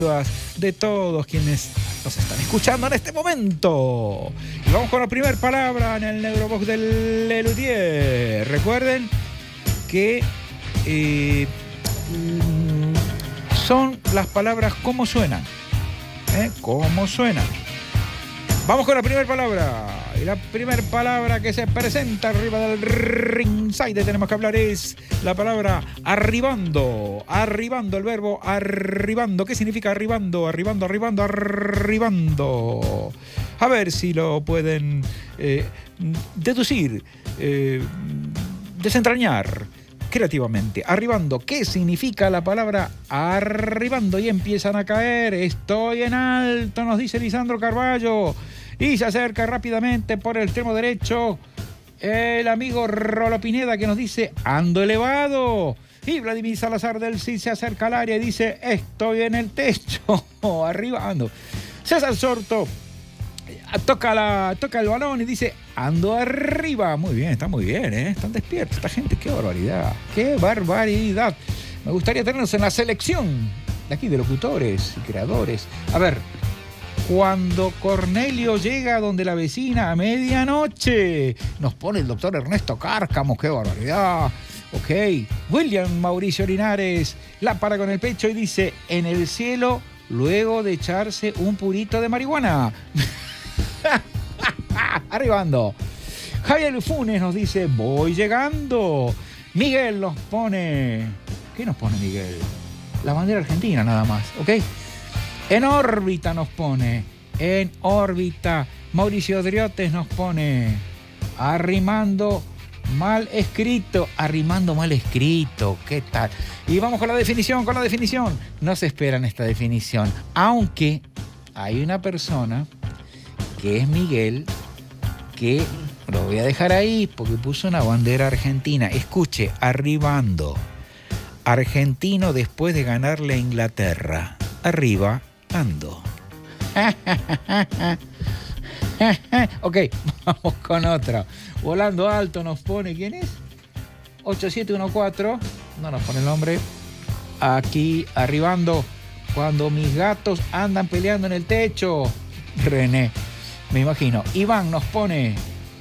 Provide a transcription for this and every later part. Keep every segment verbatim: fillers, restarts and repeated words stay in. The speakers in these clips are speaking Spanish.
de todos quienes nos están escuchando en este momento. Y vamos con la primera palabra en el Neurobox del Lelutier. Recuerden que eh, son las palabras como suenan. ¿Eh? Como suenan. Vamos con la primera palabra. Y la primera palabra que se presenta arriba del ringside tenemos que hablar es la palabra arribando. Arribando, el verbo arribando. ¿Qué significa arribando? Arribando, arribando, arribando. A ver si lo pueden eh, deducir, eh, desentrañar creativamente. Arribando. ¿Qué significa la palabra arribando? Y empiezan a caer. Estoy en alto, nos dice Lisandro Carballo. Y se acerca rápidamente por el extremo derecho el amigo Rolo Pineda, que nos dice ando elevado. Y Vladimir Salazar del Cid se acerca al área y dice estoy en el techo. Arribando. César Sorto toca, la, toca el balón y dice ando arriba. Muy bien, está muy bien, ¿eh? Están despiertos esta gente. Qué barbaridad, qué barbaridad. Me gustaría tenernos en la selección de aquí de locutores y creadores. A ver, cuando Cornelio llega donde la vecina a medianoche, nos pone el doctor Ernesto Cárcamo. ¡Qué barbaridad! Ok. William Mauricio Linares la para con el pecho y dice en el cielo luego de echarse un purito de marihuana. Arribando. Javier Funes nos dice voy llegando. Miguel nos pone... ¿Qué nos pone Miguel? La bandera argentina nada más, ¿ok? En órbita nos pone, en órbita. Mauricio Driotes nos pone, arrimando mal escrito, arrimando mal escrito, ¿qué tal? Y vamos con la definición, con la definición. No se espera en esta definición, aunque hay una persona que es Miguel, que lo voy a dejar ahí porque puso una bandera argentina. Escuche, arribando. Argentino después de ganarle a Inglaterra. Arriba. Ando. Ok, vamos con otra. Volando alto nos pone, ¿quién es? ocho siete uno cuatro, no nos pone el nombre. Aquí, arribando, cuando mis gatos andan peleando en el techo. René, me imagino. Iván nos pone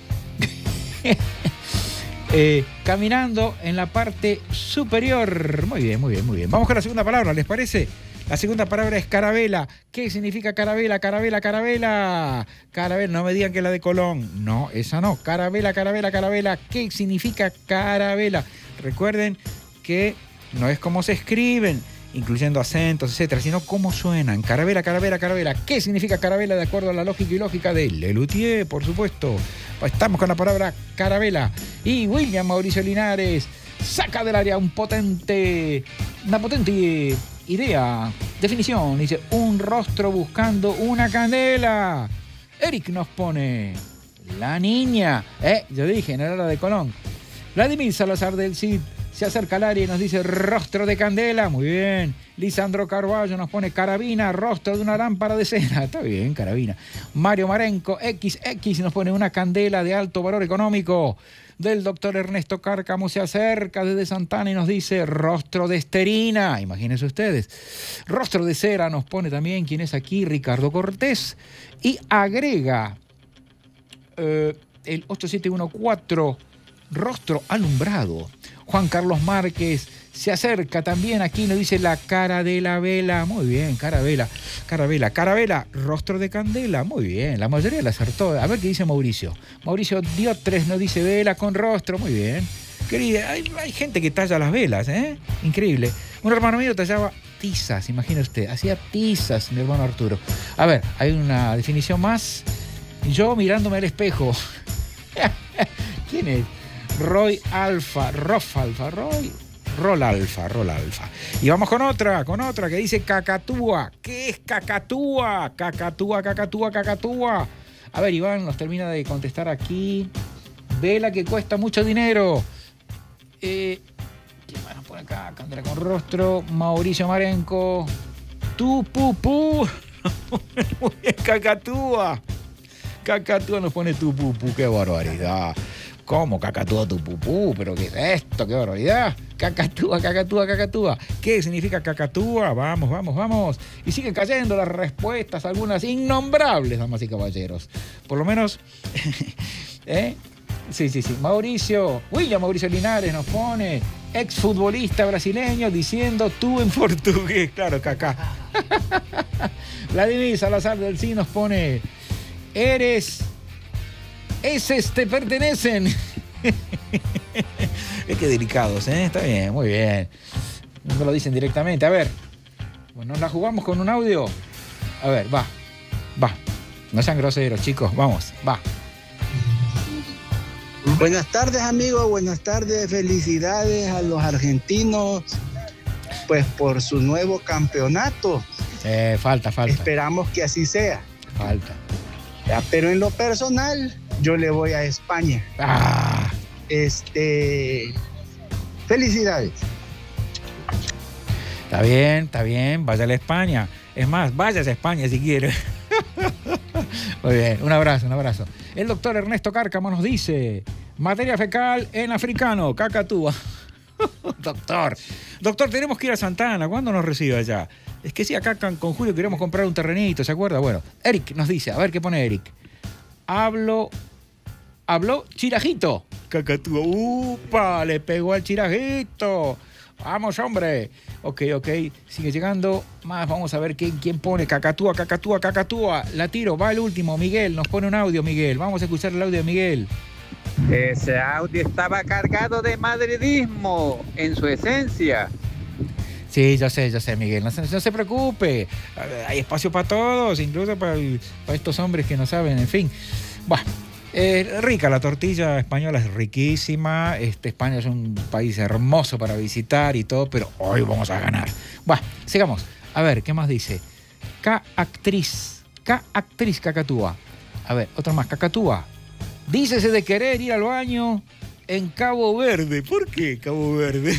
eh, caminando en la parte superior. Muy bien, muy bien, muy bien. Vamos con la segunda palabra, ¿les parece? La segunda palabra es carabela. ¿Qué significa carabela? Carabela, carabela. Carabela, no me digan que la de Colón. No, esa no. Carabela, carabela, carabela. ¿Qué significa carabela? Recuerden que no es cómo se escriben, incluyendo acentos, etcétera, sino cómo suenan. Carabela, carabela, carabela. ¿Qué significa carabela de acuerdo a la lógica y lógica de Lelutier, por supuesto? Estamos con la palabra carabela. Y William Mauricio Linares saca del área un potente, una potente idea, definición, dice un rostro buscando una candela. Eric nos pone la niña, eh, yo dije, no era la de Colón. Vladimir Salazar del Cid se acerca al área y nos dice rostro de candela, muy bien. Lisandro Carballo nos pone carabina, rostro de una lámpara de cera, está bien, carabina. Mario Marenco, equis equis, nos pone una candela de alto valor económico. Del doctor Ernesto Cárcamo se acerca desde Santana y nos dice rostro de esterina, imagínense ustedes. Rostro de cera nos pone también, ¿quién es aquí? Ricardo Cortés. Y agrega eh, el ocho siete uno cuatro, rostro alumbrado. Juan Carlos Márquez se acerca también aquí, nos dice la cara de la vela. Muy bien, carabela, carabela, carabela, rostro de candela. Muy bien, la mayoría la acertó. A ver qué dice Mauricio. Mauricio Diotres nos dice vela con rostro. Muy bien. Querida, hay, hay gente que talla las velas, ¿eh? Increíble. Un hermano mío tallaba tizas, imagina usted. Hacía tizas, mi hermano Arturo. A ver, hay una definición más. Yo mirándome al espejo. ¿Quién es? Roy Alfa, Rof Alfa, Roy, Rol Alfa, Rol Alfa. Y vamos con otra, con otra que dice cacatúa. ¿Qué es cacatúa? Cacatúa, cacatúa, cacatúa. A ver, Iván nos termina de contestar aquí. Vela que cuesta mucho dinero. Eh, ¿Quién más nos pone acá? Candela con rostro. Mauricio Marenco. Tu, pu, pu. Muy bien, cacatúa. Cacatúa nos pone tu, pu, pu. Qué barbaridad. ¿Cómo? Cacatúa tu pupú, pero ¿qué es esto? ¡Qué barbaridad! Cacatúa, cacatúa, cacatúa. ¿Qué significa cacatúa? Vamos, vamos, vamos. Y siguen cayendo las respuestas, algunas innombrables, damas y caballeros. Por lo menos, ¿eh? Sí, sí, sí. Mauricio, William Mauricio Linares nos pone, exfutbolista brasileño, diciendo tú en portugués. Claro, cacá. Vladimir Salazar del Sí nos pone, eres... Eses te pertenecen. Es que delicados, ¿eh? Está bien, muy bien. No lo dicen directamente. A ver, bueno, ¿nos la jugamos con un audio? A ver, va, va. No sean groseros, chicos, vamos, va. Buenas tardes, amigos, buenas tardes. Felicidades a los argentinos, pues por su nuevo campeonato. Eh, falta, falta. Esperamos que así sea. Falta. Ya, pero en lo personal, yo le voy a España. Ah. Este, felicidades. Está bien, está bien, váyale a España. Es más, váyase a España si quiere. Muy bien, un abrazo, un abrazo. El doctor Ernesto Cárcamo nos dice, materia fecal en africano, cacatúa. Doctor, doctor, tenemos que ir a Santana, ¿cuándo nos recibe allá? Es que sí, acá con Julio queremos comprar un terrenito, ¿se acuerda? Bueno, Eric nos dice, a ver qué pone Eric. Hablo, habló chirajito. Cacatúa, upa, le pegó al chirajito. Vamos, hombre. Ok, ok, sigue llegando. Más, vamos a ver quién, quién pone cacatúa, cacatúa, cacatúa. La tiro, va el último, Miguel, nos pone un audio, Miguel. Vamos a escuchar el audio de Miguel. Ese audio estaba cargado de madridismo en su esencia. Sí, yo sé, yo sé, Miguel, no se, no se preocupe. Hay espacio para todos, incluso para, para estos hombres que no saben, en fin. Bueno, eh, rica la tortilla española, es riquísima. Este, España es un país hermoso para visitar y todo, pero hoy vamos a ganar. Bueno, sigamos. A ver, ¿qué más dice? K-actriz, K-actriz cacatúa. A ver, otra más, cacatúa. Dícese de querer ir al baño en Cabo Verde. ¿Por qué Cabo Verde?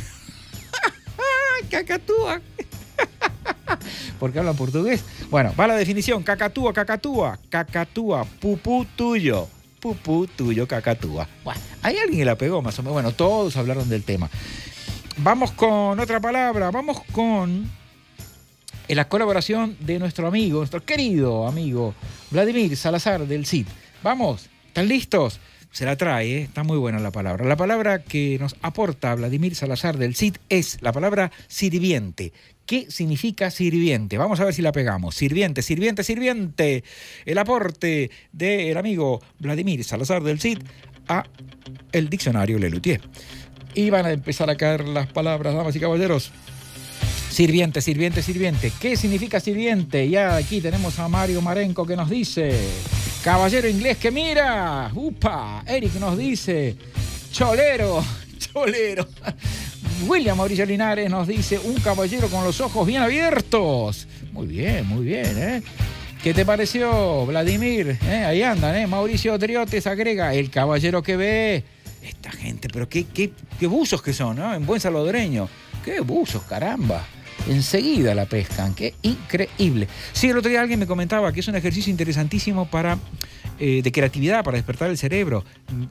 Cacatúa. ¿Por qué hablan portugués? Bueno, va la definición. Cacatúa, cacatúa. Cacatúa, pupú tuyo. Pupú tuyo, cacatúa. Bueno, hay alguien que la pegó más o menos. Bueno, todos hablaron del tema. Vamos con otra palabra. Vamos con la colaboración de nuestro amigo, nuestro querido amigo Vladimir Salazar del C I D. Vamos, ¿están listos? Se la trae, ¿eh? Está muy buena la palabra. La palabra que nos aporta Vladimir Salazar del C I D es la palabra sirviente. ¿Qué significa sirviente? Vamos a ver si la pegamos. Sirviente, sirviente, sirviente. El aporte del amigo Vladimir Salazar del C I D a el diccionario Lelutier. Y van a empezar a caer las palabras, damas y caballeros. Sirviente, sirviente, sirviente. ¿Qué significa sirviente? Ya aquí tenemos a Mario Marenco que nos dice... Caballero inglés que mira. Upa. Eric nos dice. Cholero. Cholero. William Mauricio Linares nos dice. Un caballero con los ojos bien abiertos. Muy bien, muy bien, ¿eh? ¿Qué te pareció, Vladimir? ¿Eh? Ahí andan, ¿eh? Mauricio Triotes agrega. El caballero que ve. Esta gente, pero qué, qué, qué buzos que son, ¿no? En buen salvadoreño. Qué buzos, caramba. Enseguida la pescan, qué increíble. Sí, el otro día alguien me comentaba que es un ejercicio interesantísimo para, eh, de creatividad, para despertar el cerebro.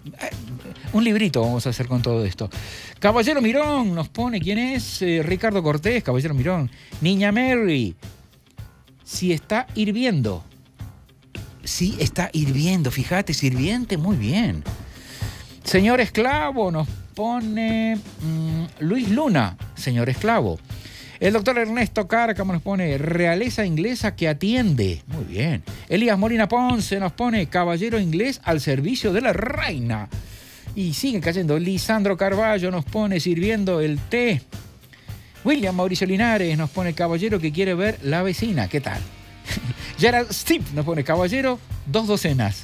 Un librito vamos a hacer con todo esto. Caballero Mirón nos pone, ¿quién es? Eh, Ricardo Cortés, Caballero Mirón. Niña Mary, si está hirviendo. Sí, está hirviendo, fíjate, sirviente, muy bien. Señor Esclavo nos pone mmm, Luis Luna, señor Esclavo. El doctor Ernesto Cárcamo nos pone realeza inglesa que atiende. Muy bien. Elías Molina Ponce nos pone caballero inglés al servicio de la reina. Y sigue cayendo. Lisandro Carballo nos pone sirviendo el té. William Mauricio Linares nos pone caballero que quiere ver la vecina. ¿Qué tal? Gerard Steve nos pone caballero dos docenas.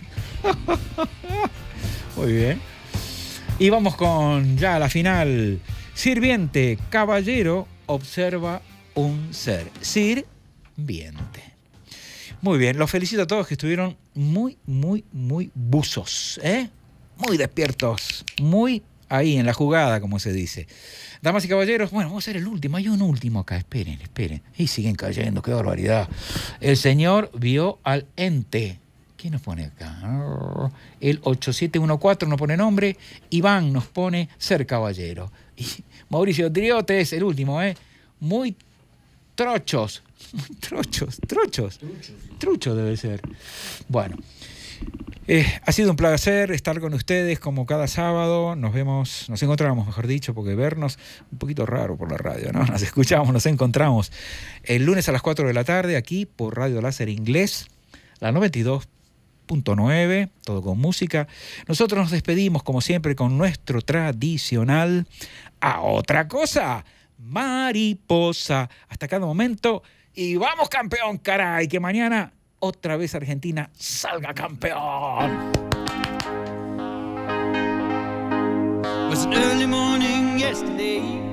Muy bien. Y vamos con ya la final. Sirviente, caballero, observa un ser. Sirviente. Muy bien, los felicito a todos que estuvieron muy, muy, muy buzos, ¿eh? Muy despiertos, muy ahí en la jugada, como se dice. Damas y caballeros, bueno, vamos a hacer el último. Hay un último acá, esperen, esperen. Y siguen cayendo, qué barbaridad. El señor vio al ente. ¿Quién nos pone acá? Oh, el ocho siete uno cuatro nos pone nombre. Iván nos pone Ser Caballero. Y Mauricio Driotes, el último, ¿eh? Muy trochos. Muy trochos, trochos. Truchos debe ser. Bueno. Eh, ha sido un placer estar con ustedes como cada sábado. Nos vemos, nos encontramos, mejor dicho, porque vernos un poquito raro por la radio, ¿no? Nos escuchamos, nos encontramos el lunes a las cuatro de la tarde aquí por Radio Láser Inglés, la noventa y dos punto nueve, todo con música. Nosotros nos despedimos como siempre con nuestro tradicional a otra cosa, mariposa. Hasta cada momento y vamos campeón, caray, que mañana otra vez Argentina salga campeón. It was an early morning yesterday.